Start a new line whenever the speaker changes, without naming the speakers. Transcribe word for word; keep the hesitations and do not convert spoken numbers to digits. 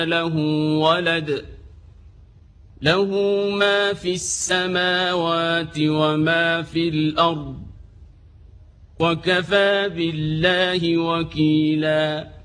له ولد له ما في السماوات وما في الأرض وكفى بالله وكيلا.